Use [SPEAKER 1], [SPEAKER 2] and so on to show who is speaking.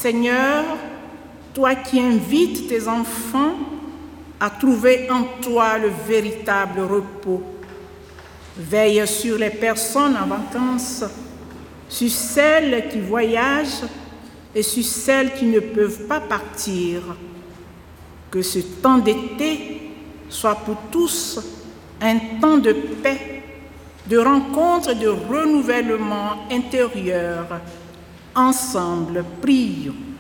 [SPEAKER 1] Seigneur, toi qui invites tes enfants à trouver en toi le véritable repos, veille sur les personnes en vacances, sur celles qui voyagent et sur celles qui ne peuvent pas partir. Que ce temps d'été soit pour tous un temps de paix, de rencontre et de renouvellement intérieur. Ensemble, prions.